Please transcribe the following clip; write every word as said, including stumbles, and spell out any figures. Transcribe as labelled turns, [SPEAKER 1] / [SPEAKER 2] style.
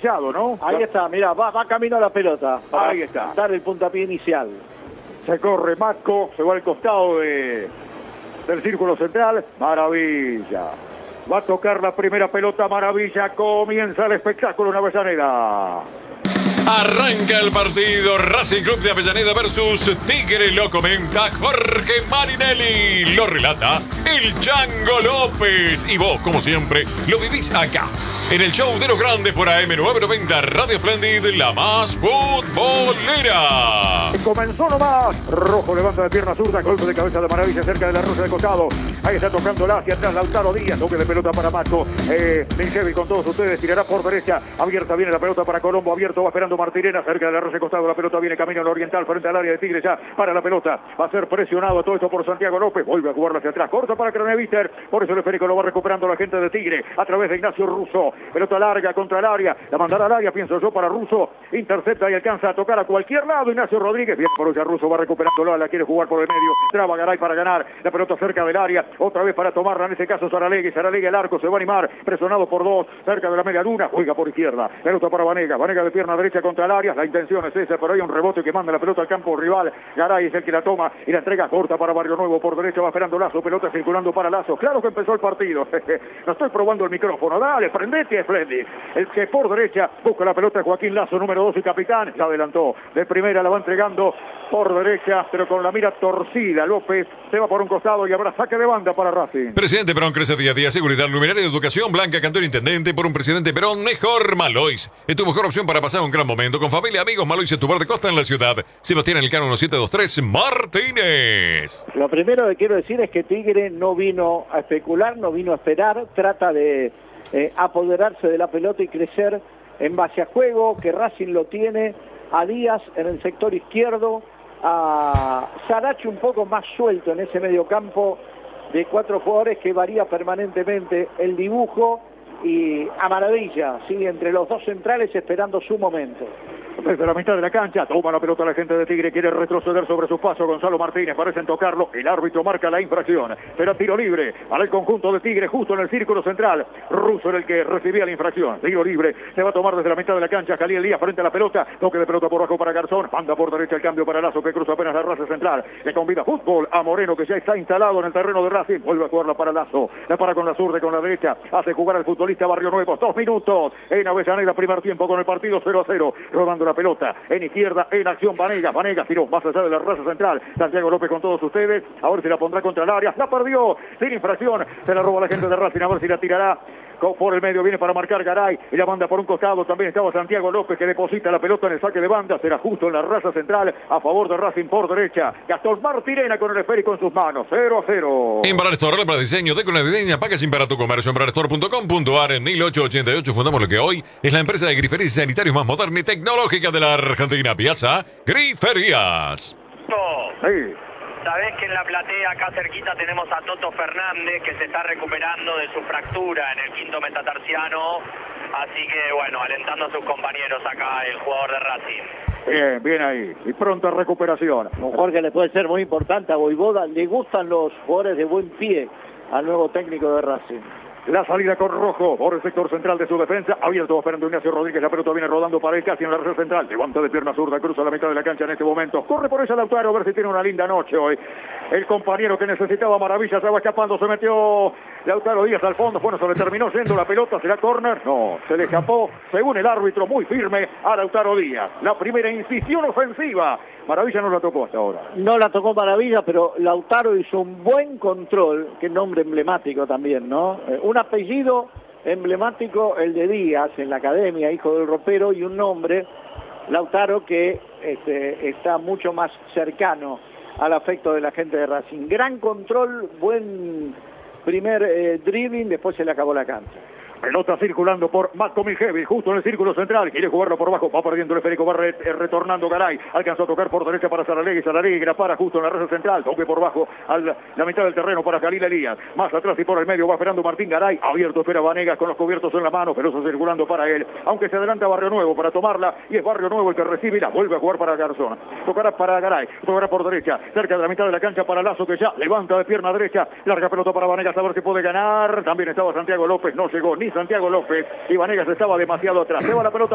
[SPEAKER 1] enganchado, ¿no?
[SPEAKER 2] Ahí está, mira, va, va camino a la pelota.
[SPEAKER 1] Ahí está.
[SPEAKER 2] Dar el puntapié inicial.
[SPEAKER 1] Se corre Matco, se va al costado de, del círculo central. Maravilla. Va a tocar la primera pelota, Maravilla. Comienza el espectáculo en Avellaneda.
[SPEAKER 3] Arranca el partido Racing Club de Avellaneda versus Tigre. Lo comenta Jorge Marinelli. Lo relata el Chango López. Y vos, como siempre, lo vivís acá, en el show de los grandes por A M novecientos noventa Radio Splendid, la más futbolera.
[SPEAKER 1] Comenzó nomás. Rojo levanta de pierna zurda. Golpe de cabeza de Maravilla cerca de la rosa de costado. Ahí está tocándola hacia atrás Lautaro Díaz. Toque de pelota para Matco. Eh, Linchevi con todos ustedes. Tirará por derecha. Abierta viene la pelota para Colombo. Abierto va esperando Martirena cerca de la rosa de costado. La pelota viene camino al oriental frente al área de Tigre. Ya para la pelota. Va a ser presionado todo esto por Santiago López. Vuelve a jugarla hacia atrás. Corta para Craneviter. Por eso el esférico lo va recuperando la gente de Tigre. A través de Ignacio Russo. Pelota larga contra el área. La mandará al área, pienso yo, para Russo. Intercepta y alcanza a tocar a cualquier lado. Ignacio Rodríguez. Bien por ella. Russo va recuperándola. La quiere jugar por el medio. Traba Garay para ganar. La pelota cerca del área. Otra vez para tomarla. En este caso Saralegui. Saralegui el arco. Se va a animar. Presionado por dos. Cerca de la media luna. Juega por izquierda. Pelota para Vanega. Vanega de pierna derecha contra el área. La intención es esa. Pero hay un rebote que manda la pelota al campo rival. Garay es el que la toma y la entrega corta para Barrio Nuevo. Por derecha va esperando Lazo. Pelota circulando para Lazo. Claro que empezó el partido. No estoy probando el micrófono. Dale, prendete, Splendid. El que por derecha busca la pelota Joaquín Lazo, número dos y capitán. Ya adelantó. De primera la va entregando por derecha, pero con la mira torcida. López se va por un costado y habrá saque de banda para Racing.
[SPEAKER 3] Presidente Perón crece día a día. Seguridad, luminaria de educación. Blanca Cantor, intendente. Por un presidente Perón mejor. Malois es tu mejor opción para pasar un gran momento. Con familia, amigos, Malois es tu bar de costa en la ciudad. Sebastián Elcano, diecisiete veintitrés Martínez.
[SPEAKER 2] Lo primero que quiero decir es que Tigre no vino a especular, no vino a esperar. Trata de eh, apoderarse de la pelota y crecer en base a juego, que Racing lo tiene a Díaz en el sector izquierdo, a Saracho un poco más suelto en ese mediocampo de cuatro jugadores que varía permanentemente el dibujo, y a Maravilla, ¿sí? Entre los dos centrales esperando su momento.
[SPEAKER 1] Desde la mitad de la cancha, toma la pelota la gente de Tigre, quiere retroceder sobre sus pasos. Gonzalo Martínez, parecen tocarlo, el árbitro marca la infracción. Será tiro libre para el conjunto de Tigre, justo en el círculo central. Russo era el que recibía la infracción. Tiro libre, se va a tomar desde la mitad de la cancha. Jalí Elías frente a la pelota, toque de pelota por bajo para Garzón, manda por derecha el cambio para Lazo, que cruza apenas la raza central. Le convida fútbol a Moreno, que ya está instalado en el terreno de Racing. Vuelve a jugarla para Lazo, la para con la zurda y con la derecha. Hace jugar al futbolista Barrio Nuevo. Dos minutos en Avellaneda, primer tiempo con el partido cero a cero. Rodando la pelota en izquierda, en acción Vanega. Vanega tiró más allá de la raza central. Santiago López con todos ustedes. Ahora se la pondrá contra el área. La perdió sin infracción. Se la roba la gente de Racing. A ver si la tirará. Por el medio viene para marcar Garay y la manda por un costado. También estaba Santiago López, que deposita la pelota en el saque de banda. Será justo en la raza central a favor de Racing por derecha. Gastón Martirena con el esférico en sus manos. cero a cero.
[SPEAKER 3] Embarar Store para diseño, deco navideña, packaging para tu comercio. embarar store punto com punto a r. En mil ochocientos ochenta y ocho fundamos lo que hoy es la empresa de griferías y sanitarios más moderna y tecnológica de la Argentina. Piazza Griferías.
[SPEAKER 1] Sí.
[SPEAKER 4] Sabés que en la platea, acá cerquita, tenemos a Toto Fernández, que se está recuperando de su fractura en el quinto metatarsiano. Así que, bueno, alentando a sus compañeros acá, el jugador de Racing.
[SPEAKER 1] Bien, bien ahí. Y pronta recuperación.
[SPEAKER 2] Un jugador que le puede ser muy importante a Voivoda. Le gustan los jugadores de buen pie al nuevo técnico de Racing.
[SPEAKER 1] La salida con Rojo por el sector central de su defensa. Abierto esperando Ignacio Rodríguez. La pelota viene rodando para él casi en la red central. Levanta de pierna zurda, cruza la mitad de la cancha en este momento. Corre por ella Lautaro a ver si tiene una linda noche hoy. El compañero que necesitaba Maravilla se va escapando. Se metió Lautaro Díaz al fondo. Bueno, se le terminó yendo la pelota. ¿Será córner? No, se le escapó. Según el árbitro, muy firme a Lautaro Díaz. La primera incisión ofensiva. Maravilla no la tocó hasta ahora.
[SPEAKER 2] No la tocó Maravilla, pero Lautaro hizo un buen control. Qué nombre emblemático también, ¿no? Eh, un apellido emblemático, el de Díaz, en la academia, hijo del ropero, y un nombre, Lautaro, que este, está mucho más cercano al afecto de la gente de Racing. Gran control, buen primer eh, dribbling, después se le acabó la cancha.
[SPEAKER 1] Pelota circulando por Matko Miljevi, justo en el círculo central. Quiere jugarlo por abajo, va perdiendo el esférico, va re, eh, retornando Garay. Alcanzó a tocar por derecha para Saralegui. Saralegui que la para justo en la red central. Toque por bajo a la mitad del terreno para Jalil Elías. Más atrás y por el medio va esperando Martín Garay. Abierto espera Vanegas con los cubiertos en la mano. Pelosa circulando para él. Aunque se adelanta Barrio Nuevo para tomarla. Y es Barrio Nuevo el que recibe y la vuelve a jugar para Garzón. Tocará para Garay. Tocará por derecha. Cerca de la mitad de la cancha para Lazo, que ya levanta de pierna derecha. Larga pelota para Vanegas a ver si puede ganar. También estaba Santiago López. No llegó ni Santiago López. Y Vanegas estaba demasiado atrás. Se va la pelota.